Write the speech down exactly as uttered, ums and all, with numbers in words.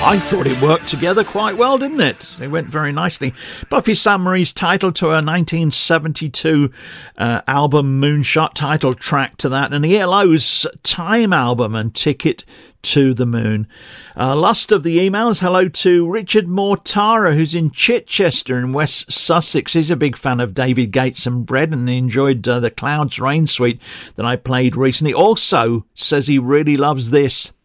I thought it worked together quite well, didn't it? It went very nicely. Buffy Sainte-Marie's title to her nineteen seventy-two uh, album Moonshot, title track to that, and E L O's Time album and Ticket to the Moon. Uh, last of the emails, hello to Richard Mortara, who's in Chichester in West Sussex. He's a big fan of David Gates and Bread and he enjoyed uh, the Clouds Rain suite that I played recently. Also says he really loves this.